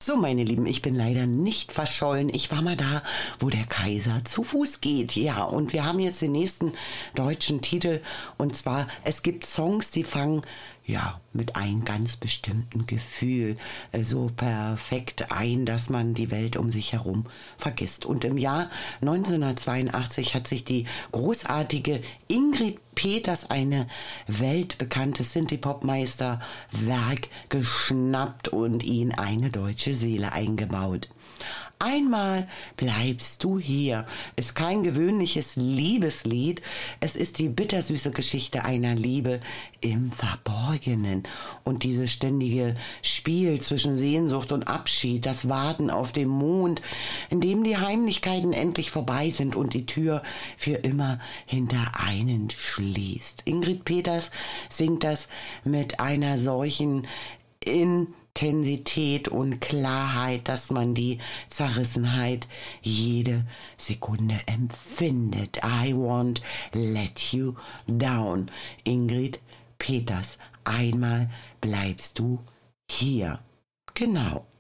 So, meine Lieben, ich bin leider nicht verschollen. Ich war mal da, wo der Kaiser zu Fuß geht. Ja, und wir haben jetzt den nächsten deutschen Titel. Und zwar, es gibt Songs, die fangen mit einem ganz bestimmten Gefühl so perfekt ein, dass man die Welt um sich herum vergisst. Und im Jahr 1982 hat sich die großartige Ingrid Peters eine weltbekannte Synthie-Pop-Meisterwerk geschnappt und in eine deutsche Seele eingebaut. Einmal bleibst du hier ist kein gewöhnliches Liebeslied, es ist die bittersüße Geschichte einer Liebe im Verborgenen. Und dieses ständige Spiel zwischen Sehnsucht und Abschied, das Warten auf den Mond, in dem die Heimlichkeiten endlich vorbei sind und die Tür für immer hinter einen schließt. Ingrid Peters singt das mit einer solchen Intensität und Klarheit, dass man die Zerrissenheit jede Sekunde empfindet. I won't let you down. Ingrid Peters, einmal bleibst du hier. Genau.